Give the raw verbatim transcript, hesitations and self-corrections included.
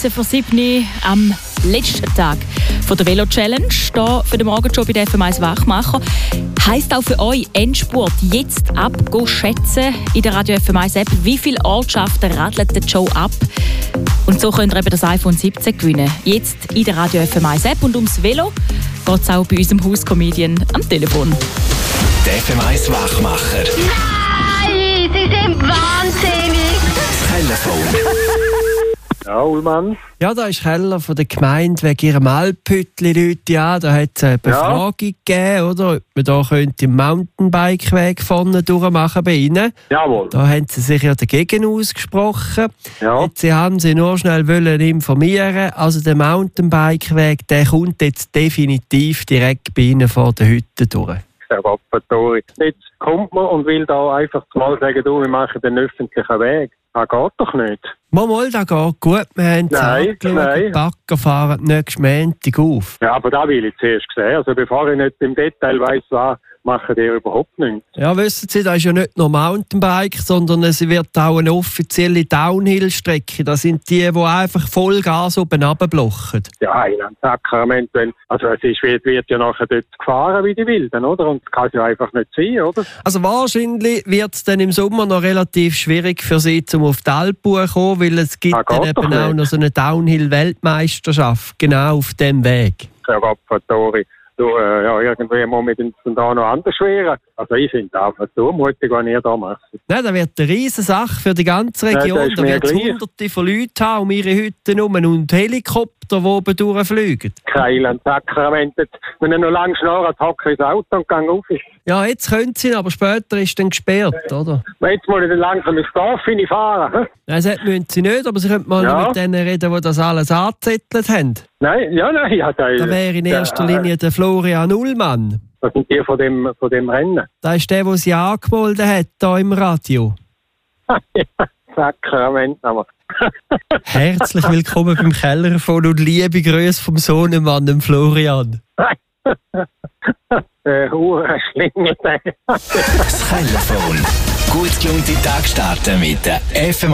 fünfzehn vor sieben am letzten Tag von der Velo-Challenge. Hier für den Morgenjob bei der F M eins Wachmacher. Heisst auch für euch Endspurt jetzt ab, go schätzen in der Radio F M eins App, wie viele Ortschaften radelt der Joe ab. Und so könnt ihr eben das iPhone siebzehn gewinnen. Jetzt in der Radio F M eins App. Und ums Velo geht es auch bei unserem Hauscomedian am Telefon. Der F M eins Wachmacher. Nein, Sie sind wahnsinnig. Das Telefon. Ja, Ullmann. Ja, da ist Keller von der Gemeinde wegen ihrem Alphütli Leute an. Da hat es eine Befragung ja. gegeben, oder? Ob man da könnte im Mountainbike-Weg vorne durchmachen bei Ihnen. Jawohl. Da haben Sie sich ja dagegen ausgesprochen. Ja. Jetzt Sie haben Sie nur schnell wollen informieren. Also der Mountainbike-Weg, der kommt jetzt definitiv direkt bei Ihnen vor der Hütte durch. Jetzt kommt man und will da einfach mal sagen, du, wir machen den öffentlichen Weg. Das geht doch nicht. Mal, mal, das geht gut. Wir haben nein, nein. Die Bagger fahren nächsten Montag auf. Ja, aber da will ich zuerst sehen. Also bevor ich nicht im Detail weiss, was machen die überhaupt nicht. Ja, wissen Sie, das ist ja nicht nur Mountainbike, sondern es wird auch eine offizielle Downhill-Strecke. Das sind die, die einfach Vollgas oben runterblocken. Ja, in einem Sakrament, wenn, also es ist, wird, wird ja nachher dort gefahren wie die Wilden, oder? Und das kann es ja einfach nicht sein, oder? Also wahrscheinlich wird es dann im Sommer noch relativ schwierig für Sie, um auf die Alpen zu kommen, weil es gibt dann eben auch noch so eine Downhill-Weltmeisterschaft, genau auf dem Weg. Ja, Rappatori. Du, äh, ja, irgendwie muss man den da noch anders schweren. Also ich finde einfach so mutig, was ihr da macht. Nein, das wird eine riesige Sache für die ganze Region. Ja, da wird es hunderte von Leuten haben um ihre Hütten herum und Helikopter, die oben durchfliegen. Keilen, Sakrament. Wenn ihr noch lange schnarrt, hocke ich ins Auto und gehe auf. Ja, jetzt können sie, aber später ist dann gesperrt, oder? Jetzt muss ich dann langsam ins Dorf fahren. Hm? Nein, das müssen sie nicht, aber sie könnten mal ja. mit denen reden, die das alles angezettelt haben. Nein, ja, nein. Ja, da, da wäre in erster ja, Linie der Florian Ullmann. Das sind die von dem, von dem Rennen. Das ist der, der sie angemeldet hat, hier im Radio. Ja, Sakrament. Herzlich willkommen beim Kellerfon und liebe Grüße vom Sohnemann, dem Florian. Der Hurenschlingel. Das Telefon. Gut gelohnte Tag starten mit der F M